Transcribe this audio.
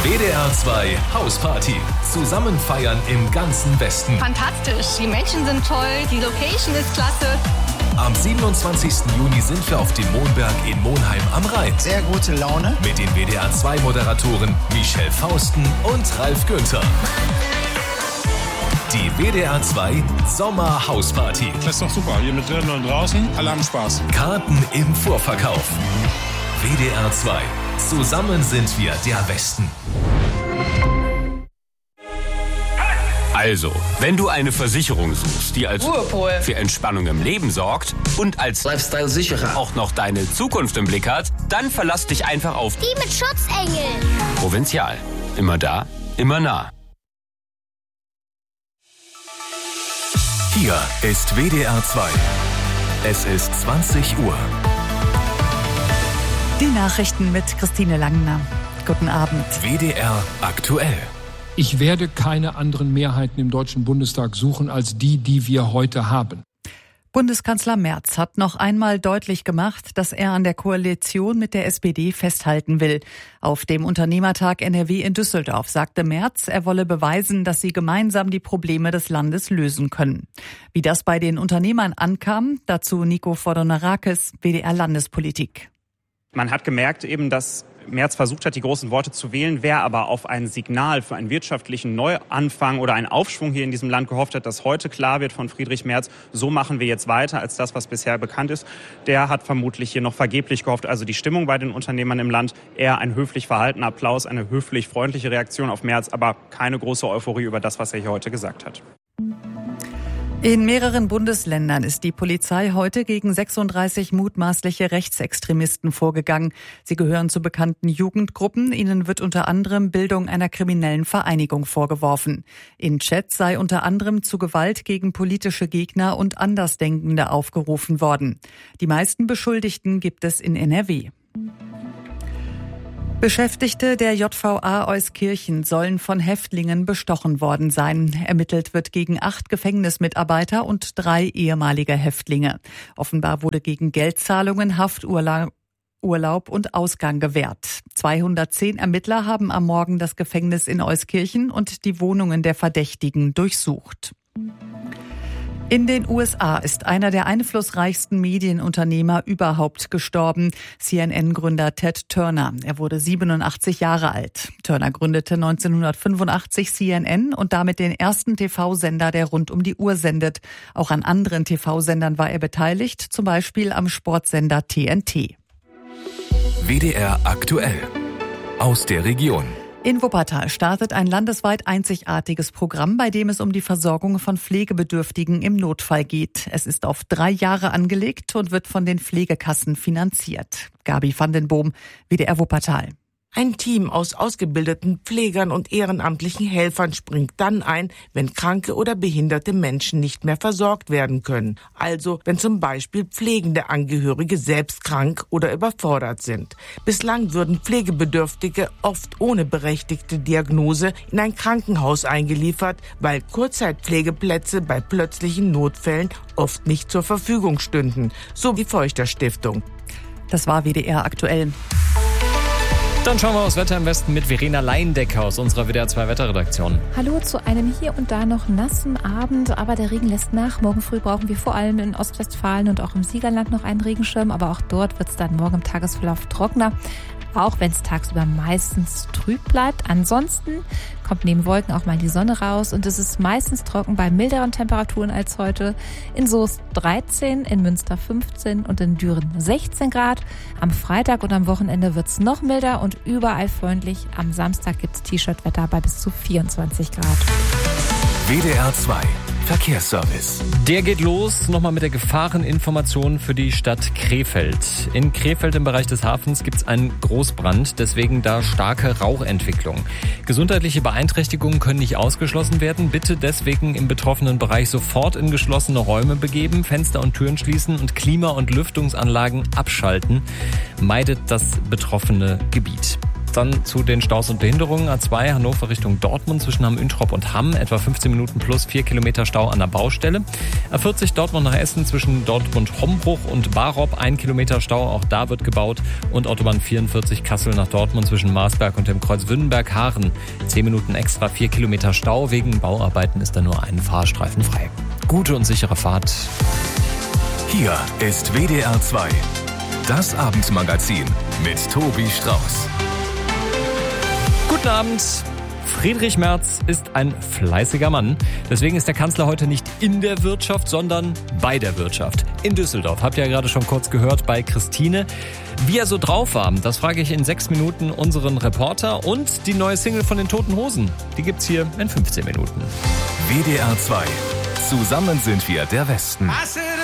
WDR 2 Hausparty. Zusammen feiern im ganzen Westen. Fantastisch, die Menschen sind toll, die Location ist klasse. Am 27. Juni sind wir auf dem Mohnberg in Monheim am Rhein. Sehr gute Laune. Mit den WDR 2 Moderatoren Michelle Fausten und Ralf Günther. Die WDR 2 Sommer-Hausparty. Das ist doch super. Hier mit drinnen und draußen. Alle haben Spaß. Karten im Vorverkauf. WDR 2. Zusammen sind wir der Westen. Also, wenn du eine Versicherung suchst, die als Ruhepol für Entspannung im Leben sorgt und als Lifestyle-Sicherer auch noch deine Zukunft im Blick hat, dann verlass dich einfach auf Die mit Schutzengeln. Provinzial. Immer da, immer nah. Hier ist WDR 2. Es ist 20 Uhr. Die Nachrichten mit Christine Langner. Guten Abend. WDR aktuell. Ich werde keine anderen Mehrheiten im Deutschen Bundestag suchen als die wir heute haben. Bundeskanzler Merz hat noch einmal deutlich gemacht, dass er an der Koalition mit der SPD festhalten will. Auf dem Unternehmertag NRW in Düsseldorf sagte Merz, er wolle beweisen, dass sie gemeinsam die Probleme des Landes lösen können. Wie das bei den Unternehmern ankam, dazu Nico Fordonarakis, WDR Landespolitik. Man hat gemerkt eben, dass Merz versucht hat, die großen Worte zu wählen, wer aber auf ein Signal für einen wirtschaftlichen Neuanfang oder einen Aufschwung hier in diesem Land gehofft hat, dass heute klar wird von Friedrich Merz, so machen wir jetzt weiter als das, was bisher bekannt ist, der hat vermutlich hier noch vergeblich gehofft. Also die Stimmung bei den Unternehmern im Land, eher ein höflich verhaltener Applaus, eine höflich freundliche Reaktion auf Merz, aber keine große Euphorie über das, was er hier heute gesagt hat. In mehreren Bundesländern ist die Polizei heute gegen 36 mutmaßliche Rechtsextremisten vorgegangen. Sie gehören zu bekannten Jugendgruppen. Ihnen wird unter anderem Bildung einer kriminellen Vereinigung vorgeworfen. In Chats sei unter anderem zu Gewalt gegen politische Gegner und Andersdenkende aufgerufen worden. Die meisten Beschuldigten gibt es in NRW. Beschäftigte der JVA Euskirchen sollen von Häftlingen bestochen worden sein. Ermittelt wird gegen 8 Gefängnismitarbeiter und 3 ehemalige Häftlinge. Offenbar wurde gegen Geldzahlungen, Hafturlaub und Ausgang gewährt. 210 Ermittler haben am Morgen das Gefängnis in Euskirchen und die Wohnungen der Verdächtigen durchsucht. In den USA ist einer der einflussreichsten Medienunternehmer überhaupt gestorben, CNN-Gründer Ted Turner. Er wurde 87 Jahre alt. Turner gründete 1985 CNN und damit den ersten TV-Sender, der rund um die Uhr sendet. Auch an anderen TV-Sendern war er beteiligt, zum Beispiel am Sportsender TNT. WDR aktuell. Aus der Region. In Wuppertal startet ein landesweit einzigartiges Programm, bei dem es um die Versorgung von Pflegebedürftigen im Notfall geht. Es ist auf 3 Jahre angelegt und wird von den Pflegekassen finanziert. Gabi van den Boom, WDR Wuppertal. Ein Team aus ausgebildeten Pflegern und ehrenamtlichen Helfern springt dann ein, wenn kranke oder behinderte Menschen nicht mehr versorgt werden können. Also, wenn zum Beispiel pflegende Angehörige selbst krank oder überfordert sind. Bislang würden Pflegebedürftige oft ohne berechtigte Diagnose in ein Krankenhaus eingeliefert, weil Kurzzeitpflegeplätze bei plötzlichen Notfällen oft nicht zur Verfügung stünden. So die Feuchter Stiftung. Das war WDR aktuell. Dann schauen wir aufs Wetter im Westen mit Verena Leindecker aus unserer WDR 2 Wetterredaktion. Hallo zu einem hier und da noch nassen Abend, aber der Regen lässt nach. Morgen früh brauchen wir vor allem in Ostwestfalen und auch im Siegerland noch einen Regenschirm, aber auch dort wird es dann morgen im Tagesverlauf trockener. Auch wenn es tagsüber meistens trüb bleibt. Ansonsten kommt neben Wolken auch mal die Sonne raus und es ist meistens trocken bei milderen Temperaturen als heute. In Soest 13, in Münster 15 und in Düren 16 Grad. Am Freitag und am Wochenende wird es noch milder und überall freundlich. Am Samstag gibt es T-Shirt-Wetter bei bis zu 24 Grad. WDR 2 Verkehrsservice. Der geht los, nochmal mit der Gefahreninformation für die Stadt Krefeld. In Krefeld im Bereich des Hafens gibt es einen Großbrand, deswegen da starke Rauchentwicklung. Gesundheitliche Beeinträchtigungen können nicht ausgeschlossen werden. Bitte deswegen im betroffenen Bereich sofort in geschlossene Räume begeben, Fenster und Türen schließen und Klima- und Lüftungsanlagen abschalten. Meidet das betroffene Gebiet. Dann zu den Staus und Behinderungen. A2 Hannover Richtung Dortmund zwischen Hamm-Üntrop und Hamm. Etwa 15 Minuten plus 4 Kilometer Stau an der Baustelle. A40 Dortmund nach Essen zwischen Dortmund-Hombruch und Barop. 1 Kilometer Stau, auch da wird gebaut. Und Autobahn 44 Kassel nach Dortmund zwischen Marsberg und dem Kreuz Wünnenberg-Haaren. 10 Minuten extra, 4 Kilometer Stau. Wegen Bauarbeiten ist da nur ein Fahrstreifen frei. Gute und sichere Fahrt. Hier ist WDR 2. Das Abendmagazin mit Tobi Strauß. Guten Abend. Friedrich Merz ist ein fleißiger Mann. Deswegen ist der Kanzler heute nicht in der Wirtschaft, sondern bei der Wirtschaft. In Düsseldorf. Habt ihr ja gerade schon kurz gehört bei Christine. Wie er so drauf war, das frage ich in 6 Minuten unseren Reporter. Und die neue Single von den Toten Hosen, die gibt's hier in 15 Minuten. WDR 2. Zusammen sind wir der Westen.